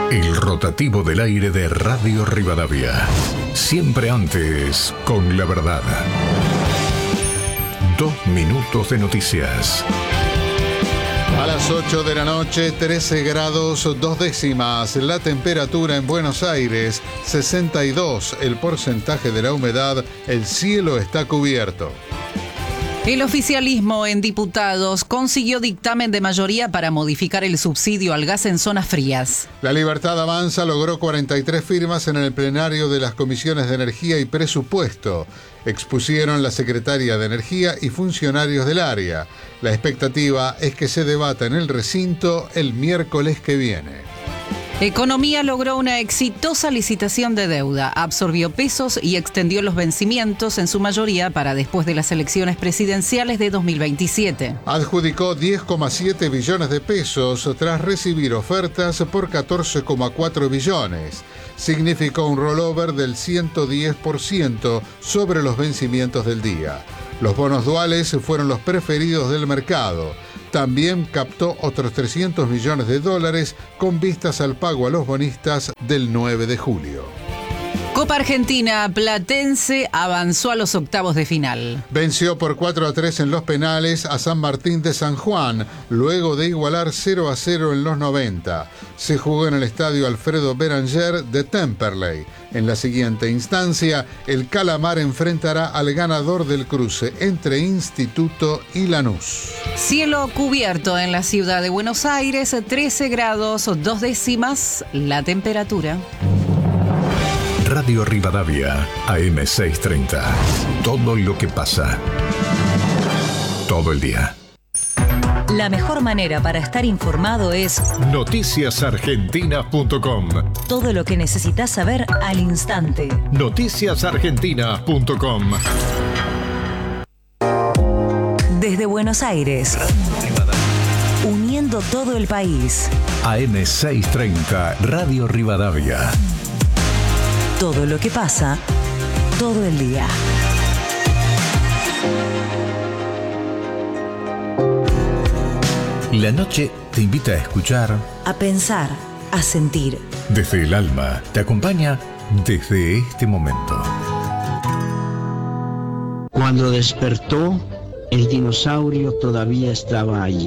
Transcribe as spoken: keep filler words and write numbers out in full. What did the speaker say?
El rotativo del aire de Radio Rivadavia. Siempre antes, con la verdad. Dos minutos de noticias. A las ocho de la noche, trece grados dos décimas. La temperatura en Buenos Aires, sesenta y dos. El porcentaje de la humedad, el cielo está cubierto. El oficialismo en diputados consiguió dictamen de mayoría para modificar el subsidio al gas en zonas frías. La Libertad Avanza logró cuarenta y tres firmas en el plenario de las comisiones de Energía y Presupuesto. Expusieron la secretaria de Energía y funcionarios del área. La expectativa es que se debata en el recinto el miércoles que viene. Economía logró una exitosa licitación de deuda, absorbió pesos y extendió los vencimientos en su mayoría para después de las elecciones presidenciales de dos mil veintisiete. Adjudicó diez coma siete billones de pesos tras recibir ofertas por catorce coma cuatro billones. Significó un rollover del ciento diez por ciento sobre los vencimientos del día. Los bonos duales fueron los preferidos del mercado. También captó otros trescientos millones de dólares con vistas al pago a los bonistas del nueve de julio. Copa Argentina, Platense avanzó a los octavos de final. Venció por cuatro a tres en los penales a San Martín de San Juan, luego de igualar cero a cero en los noventa. Se jugó en el estadio Alfredo Beranger de Temperley. En la siguiente instancia, el Calamar enfrentará al ganador del cruce entre Instituto y Lanús. Cielo cubierto en la ciudad de Buenos Aires, trece grados dos décimas la temperatura. Radio Rivadavia, A M seiscientos treinta. Todo lo que pasa. Todo el día. La mejor manera para estar informado es noticias argentinas punto com. Todo lo que necesitas saber al instante. noticias argentinas punto com. Desde Buenos Aires, uniendo todo el país. A M seiscientos treinta, Radio Rivadavia. Todo lo que pasa, todo el día. La noche te invita a escuchar, A pensar, a sentir. desde el alma, te acompaña desde este momento. Cuando despertó, el dinosaurio todavía estaba allí.